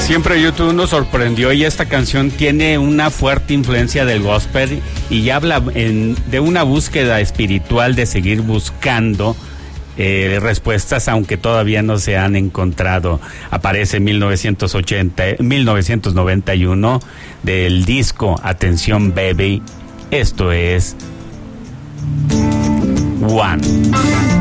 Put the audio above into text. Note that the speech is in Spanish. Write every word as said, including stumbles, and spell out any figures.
Siempre YouTube nos sorprendió y esta canción tiene una fuerte influencia del gospel y habla en, de una búsqueda espiritual, de seguir buscando eh, respuestas aunque todavía no se han encontrado. Aparece en mil novecientos ochenta, mil novecientos noventa y uno del disco Atención Baby. Esto es One.